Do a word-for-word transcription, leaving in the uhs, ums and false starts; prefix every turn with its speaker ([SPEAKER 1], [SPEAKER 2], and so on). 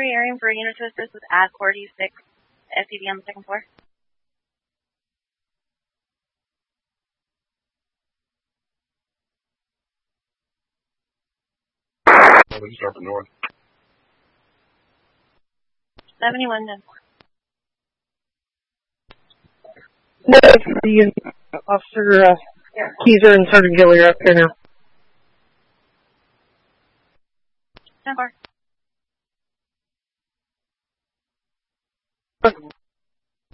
[SPEAKER 1] three, area for a unit to assist with Accord E six S E D on the second floor.
[SPEAKER 2] Well, just up north.
[SPEAKER 1] seventy-one ten four.
[SPEAKER 3] No, the Officer uh, Keyser and Sergeant Gilly are up here now.
[SPEAKER 1] ten four.